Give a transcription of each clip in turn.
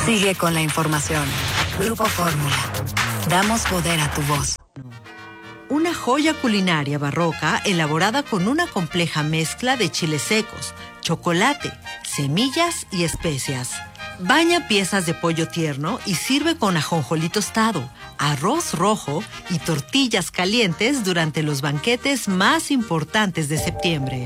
Sigue con la información. Grupo Fórmula. Damos poder a tu voz. Una joya culinaria barroca elaborada con una compleja mezcla de chiles secos, chocolate, semillas y especias. Baña piezas de pollo tierno y sirve con ajonjolí tostado, arroz rojo y tortillas calientes durante los banquetes más importantes de septiembre.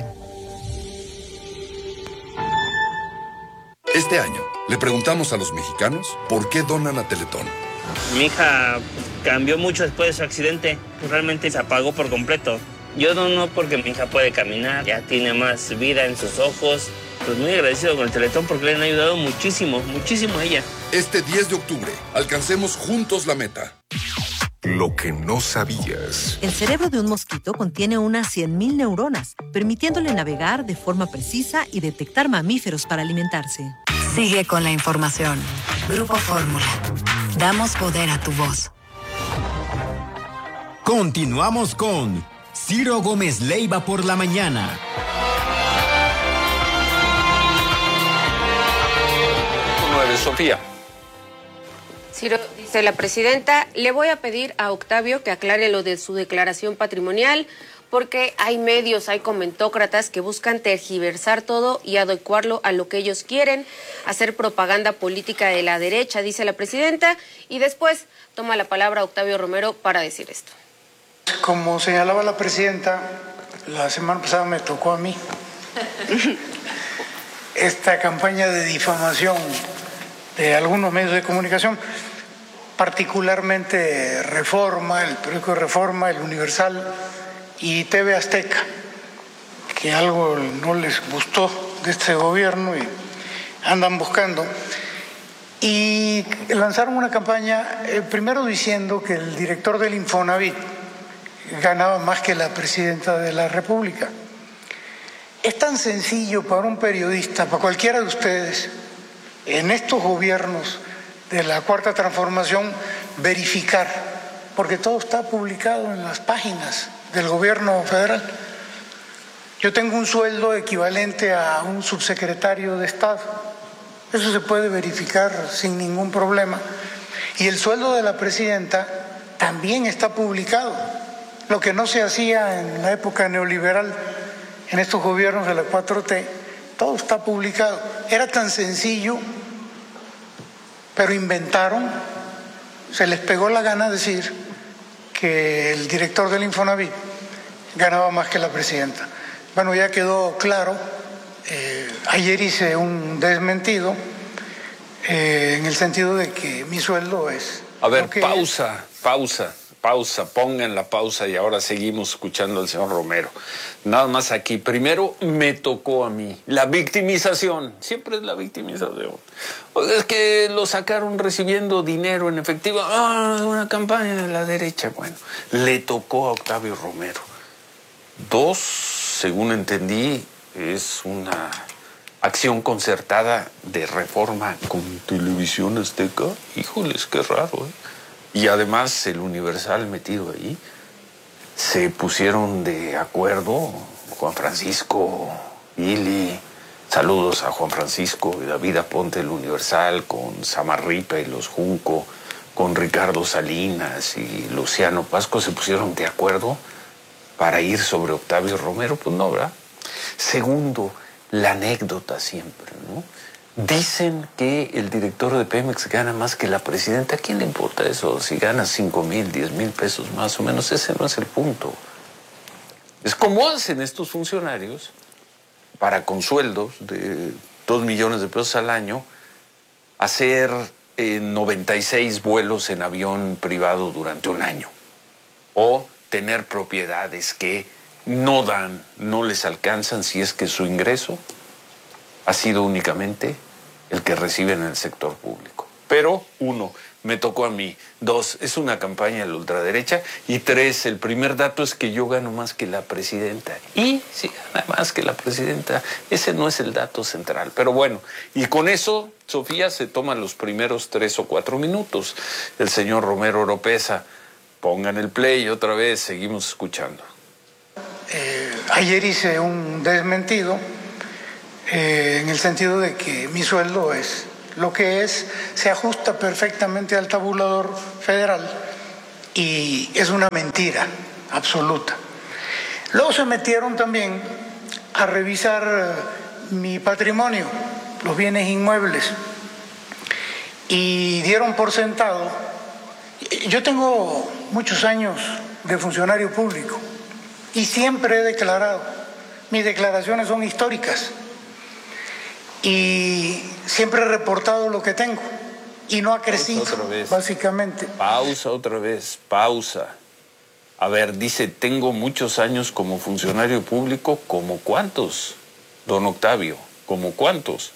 Este año, le preguntamos a los mexicanos por qué donan a Teletón. Mi hija cambió mucho después de su accidente. Realmente se apagó por completo. Yo dono porque mi hija puede caminar, ya tiene más vida en sus ojos. Pues muy agradecido con el Teletón porque le han ayudado muchísimo, muchísimo a ella. Este 10 de octubre, alcancemos juntos la meta. Lo que no sabías. El cerebro de un mosquito contiene unas 100.000 neuronas, permitiéndole navegar de forma precisa y detectar mamíferos para alimentarse. Sigue con la información. Grupo Fórmula. Damos poder a tu voz. Continuamos con Ciro Gómez Leiva por la mañana. Sofía. Ciro, dice la presidenta, le voy a pedir a Octavio que aclare lo de su declaración patrimonial, porque hay medios, hay comentócratas que buscan tergiversar todo y adecuarlo a lo que ellos quieren, hacer propaganda política de la derecha, dice la presidenta, y después toma la palabra Octavio Romero para decir esto. Como señalaba la presidenta, la semana pasada me tocó a mí esta campaña de difamación de algunos medios de comunicación, particularmente Reforma, el periódico Reforma, el Universal y TV Azteca, que algo no les gustó de este gobierno y andan buscando. Y lanzaron una campaña, primero diciendo que el director del Infonavit ganaba más que la presidenta de la República. Es tan sencillo para un periodista, para cualquiera de ustedes, en estos gobiernos de la Cuarta Transformación, verificar, porque todo está publicado en las páginas del gobierno federal. Yo tengo un sueldo equivalente a un subsecretario de Estado. Eso se puede verificar sin ningún problema. Y el sueldo de la presidenta también está publicado. Lo que no se hacía en la época neoliberal, en estos gobiernos de la 4T, todo está publicado. Era tan sencillo, pero inventaron, se les pegó la gana decir que el director del Infonavit ganaba más que la presidenta. Bueno, ya quedó claro. Ayer hice un desmentido en el sentido de que mi sueldo es... A ver, pausa, pongan la pausa y ahora seguimos escuchando al señor Romero. Nada más aquí. Primero me tocó a mí. La victimización. Siempre es la victimización. Es que lo sacaron recibiendo dinero en efectivo. Una campaña de la derecha. Bueno, le tocó a Octavio Romero. 2, según entendí, es una acción concertada de Reforma con Televisión Azteca. Híjoles, qué raro, ¿eh? Y además el Universal metido ahí, se pusieron de acuerdo Juan Francisco, Ili, saludos a Juan Francisco y David Aponte del Universal, con Samarripa y los Junco, con Ricardo Salinas y Luciano Pasco, se pusieron de acuerdo para ir sobre Octavio Romero. Pues no, ¿verdad? Segundo, la anécdota siempre, ¿no? Dicen que el director de Pemex gana más que la presidenta. ¿A quién le importa eso? Si gana 5,000, 10,000 pesos más o menos, ese no es el punto. Es como hacen estos funcionarios para, con sueldos de 2 millones de pesos al año, hacer 96 vuelos en avión privado durante un año. O tener propiedades que no les alcanzan si es que su ingreso ha sido únicamente el que reciben en el sector público. Pero, 1, me tocó a mí. 2, es una campaña de la ultraderecha. Y 3, el primer dato es que yo gano más que la presidenta. Y si gana más que la presidenta, ese no es el dato central. Pero bueno, y con eso, Sofía, se toma los primeros 3 o 4 minutos. El señor Romero Oropeza, pongan el play otra vez, seguimos escuchando. Ayer hice un desmentido en el sentido de que mi sueldo es lo que se ajusta perfectamente al tabulador federal y es una mentira absoluta. Luego se metieron también a revisar mi patrimonio, los bienes inmuebles, y dieron por sentado. Yo tengo muchos años de funcionario público y siempre he declarado, mis declaraciones son históricas y siempre he reportado lo que tengo y no ha crecido, básicamente. Pausa otra vez, pausa. A ver, dice, tengo muchos años como funcionario público, ¿como cuántos, don Octavio? ¿Como cuántos?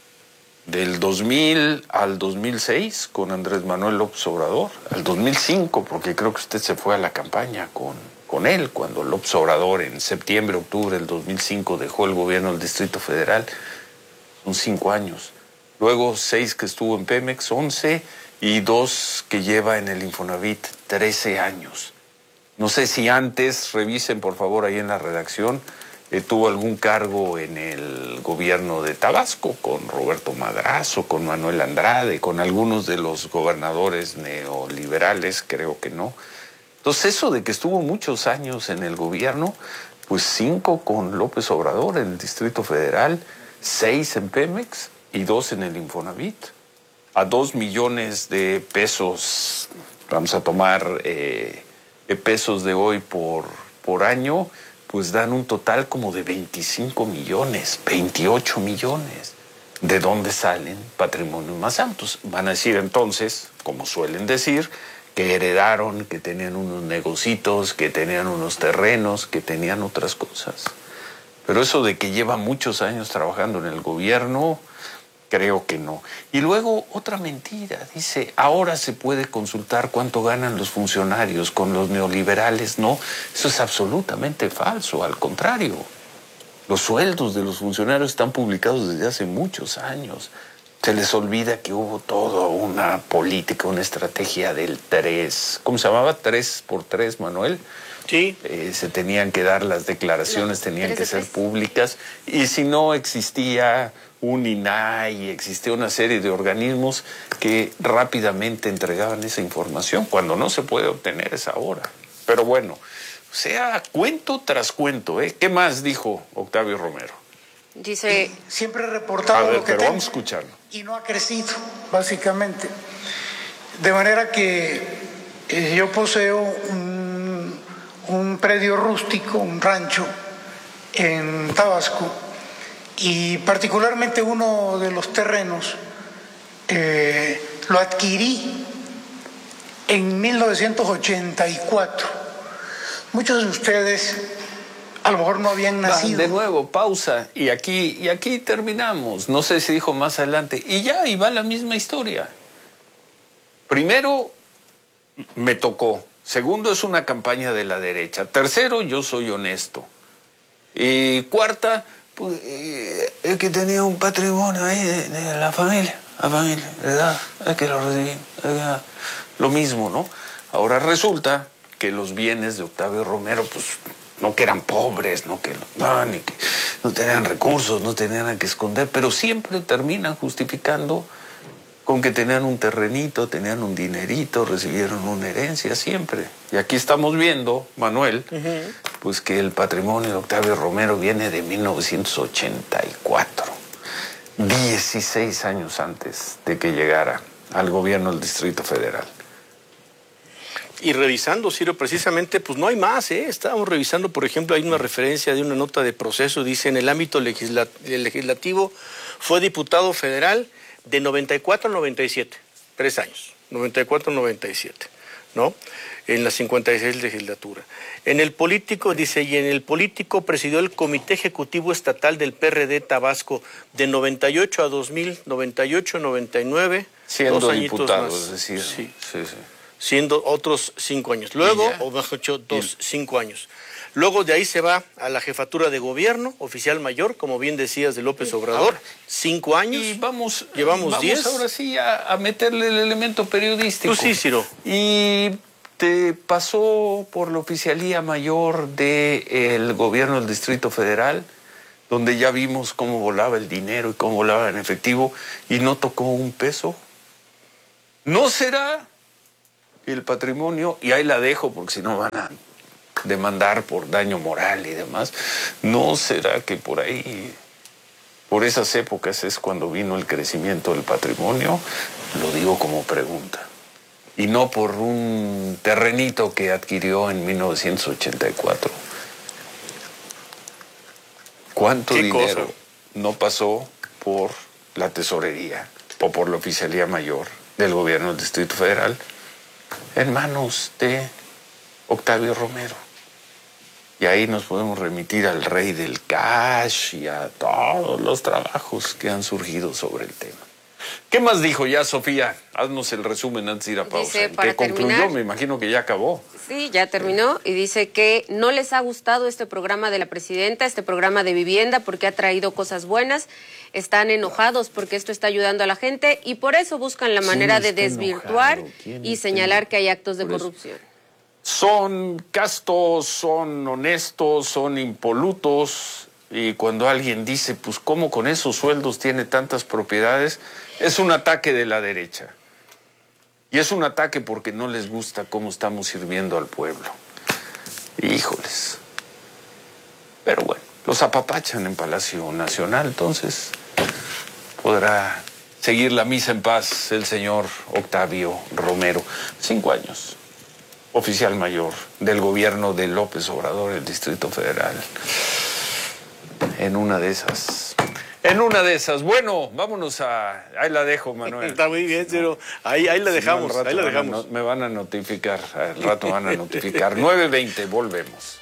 Del 2000 al 2006 con Andrés Manuel López Obrador, al 2005, porque creo que usted se fue a la campaña con él, cuando López Obrador en septiembre, octubre del 2005 dejó el gobierno del Distrito Federal, son 5 años. Luego 6 que estuvo en Pemex, 11, y 2 que lleva en el Infonavit, 13 años. No sé si antes, revisen por favor ahí en la redacción, tuvo algún cargo en el gobierno de Tabasco, con Roberto Madrazo, con Manuel Andrade, con algunos de los gobernadores neoliberales, creo que no. Entonces eso de que estuvo muchos años en el gobierno, pues 5 con López Obrador en el Distrito Federal, 6 en Pemex y 2 en el Infonavit. A 2 millones de pesos, vamos a tomar pesos de hoy por año, pues dan un total como de 25 millones, 28 millones. ¿De dónde salen patrimonios más altos? Van a decir entonces, como suelen decir, que heredaron, que tenían unos negocitos, que tenían unos terrenos, que tenían otras cosas. Pero eso de que lleva muchos años trabajando en el gobierno, creo que no. Y luego otra mentira, dice, ahora se puede consultar cuánto ganan los funcionarios con los neoliberales. No, eso es absolutamente falso, al contrario. Los sueldos de los funcionarios están publicados desde hace muchos años. Se les olvida que hubo toda una política, una estrategia del 3. ¿Cómo se llamaba? 3x3, Manuel. Sí. Se tenían que dar las declaraciones, tenían que ser públicas. Y si no existía un INAI, existía una serie de organismos que rápidamente entregaban esa información. Cuando no se puede obtener es ahora. Pero bueno, o sea, cuento tras cuento, ¿eh? ¿Qué más dijo Octavio Romero? Dice... Siempre he reportado lo que pero tengo. Vamos a escucharlo. Y no ha crecido, básicamente. De manera que yo poseo un predio rústico, un rancho en Tabasco, y particularmente uno de los terrenos lo adquirí en 1984. Muchos de ustedes a lo mejor no habían nacido. De nuevo, pausa, y aquí terminamos. No sé si dijo más adelante. Y ya, y va la misma historia. Primero, me tocó. Segundo, es una campaña de la derecha. Tercero, yo soy honesto. Y cuarta, pues, es que tenía un patrimonio ahí de la familia, ¿verdad? Es que lo recibí. Lo mismo, ¿no? Ahora resulta que los bienes de Octavio Romero, pues, no que eran pobres, ni que no tenían recursos, no tenían nada que esconder, pero siempre terminan justificando con que tenían un terrenito, tenían un dinerito, recibieron una herencia, siempre. Y aquí estamos viendo, Manuel, pues que el patrimonio de Octavio Romero viene de 1984, 16 años antes de que llegara al gobierno del Distrito Federal. Y revisando, Ciro, precisamente, pues no hay más, ¿eh? Estábamos revisando, por ejemplo, hay una referencia de una nota de proceso, dice, en el ámbito legislativo fue diputado federal de 94 a 97, 3 años, 94 a 97, ¿no? En la 56 legislatura. En el político, dice, y en el político presidió el Comité Ejecutivo Estatal del PRD Tabasco de 98 a 2000, 98 99, siendo 2 añitos diputado, más. es decir, sí. Sí. Siendo otros 5 años. Luego, o mejor dicho, 5 años. Luego de ahí se va a la jefatura de gobierno, oficial mayor, como bien decías, de López Obrador, 5 años. Y llevamos 10. Vamos ahora sí a meterle el elemento periodístico. Tú sí, Ciro. Y te pasó por la oficialía mayor del gobierno del Distrito Federal donde ya vimos cómo volaba el dinero y cómo volaba en efectivo y no tocó un peso. ¿No será el patrimonio? Y ahí la dejo porque si no van a demandar por daño moral y demás. ¿No será que por ahí, por esas épocas es cuando vino el crecimiento del patrimonio? Lo digo como pregunta. Y no por un terrenito que adquirió en 1984. ¿Cuánto dinero no pasó por la tesorería o por la oficialía mayor del gobierno del Distrito Federal en manos de Octavio Romero? Y ahí nos podemos remitir al rey del cash y a todos los trabajos que han surgido sobre el tema. ¿Qué más dijo ya, Sofía? Haznos el resumen antes de ir a pausa. Dice, para ¿Qué concluyó? terminar, Me imagino que ya acabó. Sí, ya terminó y dice que no les ha gustado este programa de la presidenta, este programa de vivienda, porque ha traído cosas buenas. Están enojados porque esto está ayudando a la gente y por eso buscan la manera de desvirtuar y señalar que hay actos de corrupción. Son castos, son honestos, son impolutos. Y cuando alguien dice, pues, ¿cómo con esos sueldos tiene tantas propiedades? Es un ataque de la derecha. Y es un ataque porque no les gusta cómo estamos sirviendo al pueblo. Híjoles. Pero bueno, los apapachan en Palacio Nacional, entonces podrá seguir la misa en paz el señor Octavio Romero. 5 años. Oficial mayor del gobierno de López Obrador, el Distrito Federal. En una de esas. Bueno, vámonos a... Ahí la dejo, Manuel. Está muy bien, Ciro. Ahí la dejamos, ahí la dejamos. Me van a notificar, al rato van a notificar. 9:20, volvemos.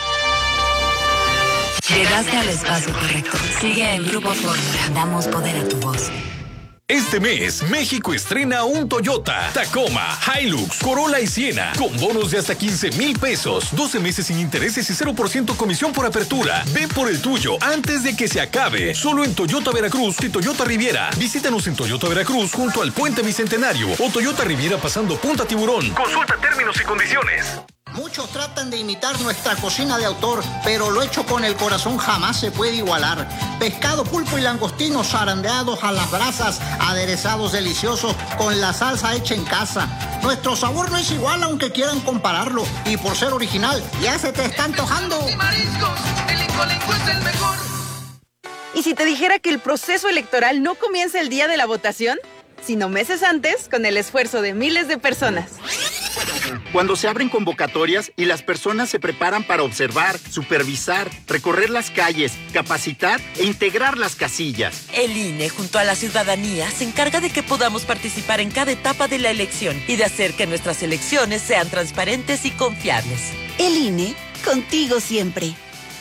Llegaste al espacio correcto. Sigue en Grupo Fórmula. Damos poder a tu voz. Este mes, México estrena un Toyota, Tacoma, Hilux, Corolla y Siena, con bonos de hasta 15,000 pesos, 12 meses sin intereses y 0% comisión por apertura. Ve por el tuyo antes de que se acabe. Solo en Toyota Veracruz y Toyota Riviera. Visítanos en Toyota Veracruz junto al Puente Bicentenario o Toyota Riviera pasando Punta Tiburón. Consulta términos y condiciones. Muchos tratan de imitar nuestra cocina de autor, pero lo hecho con el corazón jamás se puede igualar. Pescado, pulpo y langostinos zarandeados a las brasas, aderezados deliciosos con la salsa hecha en casa. Nuestro sabor no es igual aunque quieran compararlo, y por ser original, ya se te está antojando. Y mariscos, el Incolenco es el mejor. ¿Y si te dijera que el proceso electoral no comienza el día de la votación, sino meses antes, con el esfuerzo de miles de personas? Cuando se abren convocatorias y las personas se preparan para observar, supervisar, recorrer las calles, capacitar e integrar las casillas. El INE, junto a la ciudadanía, se encarga de que podamos participar en cada etapa de la elección y de hacer que nuestras elecciones sean transparentes y confiables. El INE, contigo siempre.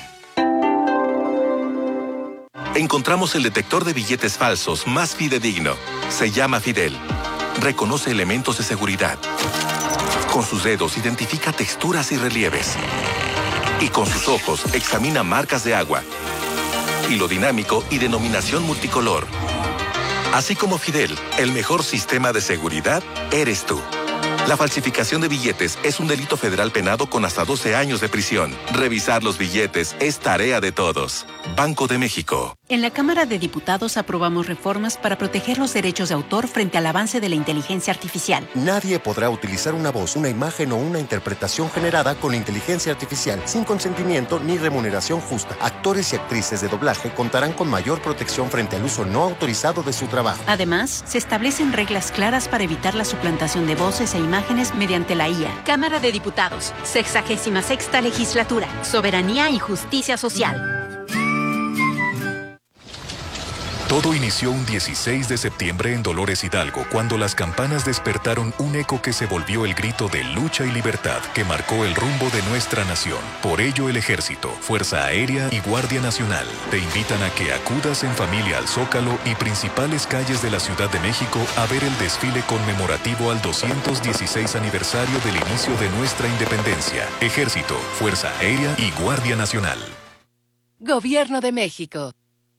Encontramos el detector de billetes falsos más fidedigno. Se llama Fidel. Reconoce elementos de seguridad. Con sus dedos identifica texturas y relieves. Y con sus ojos examina marcas de agua, hilo dinámico y denominación multicolor. Así como Fidel, el mejor sistema de seguridad eres tú. La falsificación de billetes es un delito federal penado con hasta 12 años de prisión. Revisar los billetes es tarea de todos. Banco de México. En la Cámara de Diputados aprobamos reformas para proteger los derechos de autor frente al avance de la inteligencia artificial. Nadie podrá utilizar una voz, una imagen o una interpretación generada con inteligencia artificial sin consentimiento ni remuneración justa. Actores y actrices de doblaje contarán con mayor protección frente al uso no autorizado de su trabajo. Además, se establecen reglas claras para evitar la suplantación de voces e imágenes mediante la IA. Cámara de Diputados, 66ª Legislatura, Soberanía y Justicia Social. Todo inició un 16 de septiembre en Dolores Hidalgo, cuando las campanas despertaron un eco que se volvió el grito de lucha y libertad que marcó el rumbo de nuestra nación. Por ello, el Ejército, Fuerza Aérea y Guardia Nacional te invitan a que acudas en familia al Zócalo y principales calles de la Ciudad de México a ver el desfile conmemorativo al 216 aniversario del inicio de nuestra independencia. Ejército, Fuerza Aérea y Guardia Nacional. Gobierno de México.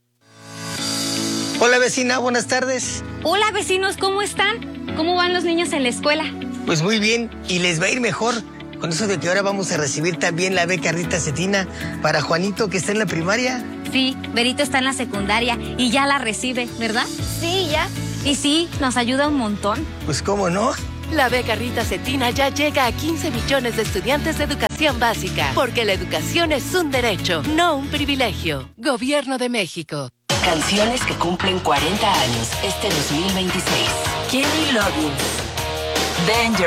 Hola vecina, buenas tardes. Hola vecinos, ¿cómo están? ¿Cómo van los niños en la escuela? Pues muy bien, y les va a ir mejor con eso de que ahora vamos a recibir también la beca Rita Cetina para Juanito que está en la primaria. Sí, Berito está en la secundaria y ya la recibe, ¿verdad? Sí, ya. Y sí, nos ayuda un montón. Pues cómo no. La beca Rita Cetina ya llega a 15 millones de estudiantes de educación básica, porque la educación es un derecho, no un privilegio. Gobierno de México. Canciones que cumplen 40 años este 2026. Kenny Loggins. Danger.